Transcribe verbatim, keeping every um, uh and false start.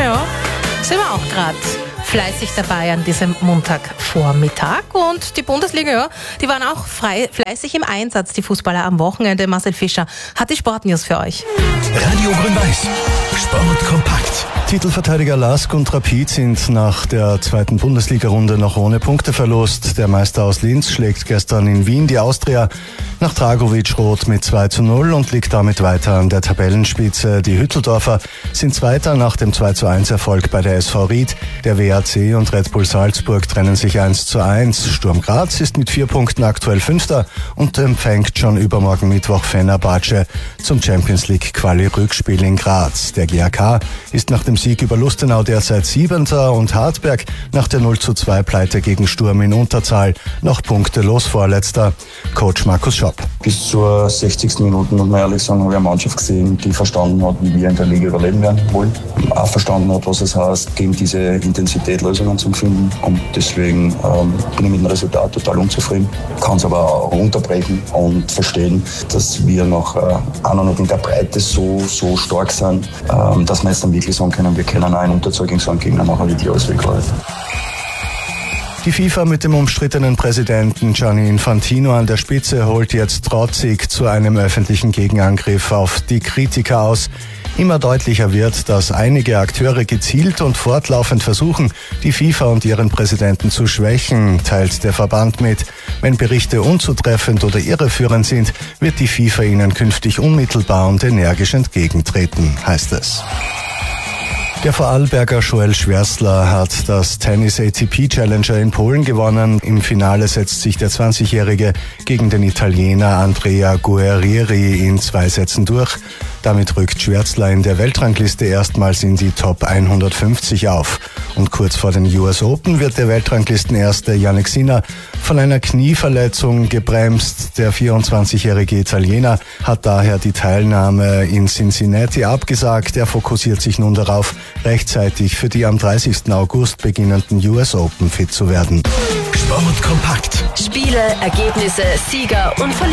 Ja, sind wir auch gerade fleißig dabei an diesem Montagvormittag. Und die Bundesliga, ja, die waren auch frei, fleißig im Einsatz, die Fußballer am Wochenende. Marcel Fischer hat die Sportnews für euch. Radio Grün-Weiß, Sport kompakt. Titelverteidiger Lask und Rapid sind nach der zweiten Bundesliga-Runde noch ohne Punkteverlust. Der Meister aus Linz schlägt gestern in Wien die Austria nach Dragovic-Rot mit zwei zu null und liegt damit weiter an der Tabellenspitze. Die Hütteldorfer sind Zweiter nach dem zwei zu eins Erfolg bei der S V Ried. Der W A C und Red Bull Salzburg trennen sich eins zu eins. Sturm Graz ist mit vier Punkten aktuell Fünfter und empfängt schon übermorgen Mittwoch Fenerbahce zum Champions League Quali-Rückspiel in Graz. Der G A K ist nach dem Sieg über Lustenau derzeit Siebenter und Hartberg nach der null zu zwei Pleite gegen Sturm in Unterzahl noch punktelos Vorletzter. Coach Markus Schopp. Bis zur sechzigsten Minute, muss man ehrlich sagen, habe ich eine Mannschaft gesehen, die verstanden hat, wie wir in der Liga überleben werden wollen. Auch verstanden hat, was es heißt, gegen diese Intensität Lösungen zu finden. Und deswegen ähm, bin ich mit dem Resultat total unzufrieden. Kann es aber auch runterbrechen und verstehen, dass wir noch äh, auch noch nicht in der Breite so, so stark sind, ähm, dass wir jetzt dann wirklich sagen können, wir können auch einen Unterzahl gegen so einen Gegner machen, wie die auswegläuft. Die FIFA mit dem umstrittenen Präsidenten Gianni Infantino an der Spitze holt jetzt trotzig zu einem öffentlichen Gegenangriff auf die Kritiker aus. Immer deutlicher wird, dass einige Akteure gezielt und fortlaufend versuchen, die FIFA und ihren Präsidenten zu schwächen, teilt der Verband mit. Wenn Berichte unzutreffend oder irreführend sind, wird die FIFA ihnen künftig unmittelbar und energisch entgegentreten, heißt es. Der Vorarlberger Joel Schwärzler hat das Tennis A T P Challenger in Polen gewonnen. Im Finale setzt sich der zwanzigjährige gegen den Italiener Andrea Guerrieri in zwei Sätzen durch. Damit rückt Schwärzler in der Weltrangliste erstmals in die Top hundertfünfzig auf. Und kurz vor den U S Open wird der Weltranglistenerste Jannik Sinner von einer Knieverletzung gebremst. Der vierundzwanzigjährige Italiener hat daher die Teilnahme in Cincinnati abgesagt. Er fokussiert sich nun darauf, rechtzeitig für die am dreißigsten August beginnenden U S Open fit zu werden. Sport kompakt. Spiele, Ergebnisse, Sieger und Verlierer.